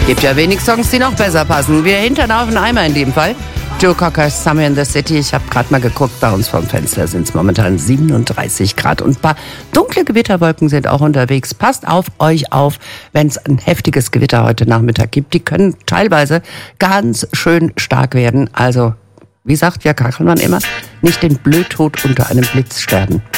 Gibt ja wenig Songs, die noch besser passen. Wir hintern auf den Eimer in dem Fall. Joe Cockers, Summer in the City. Ich habe gerade mal geguckt, bei uns vom Fenster sind es momentan 37 Grad. Und ein paar dunkle Gewitterwolken sind auch unterwegs. Passt auf euch auf, wenn es ein heftiges Gewitter heute Nachmittag gibt. Die können teilweise ganz schön stark werden. Also, wie sagt ja Kachelmann immer, nicht den Blödtod unter einem Blitz sterben.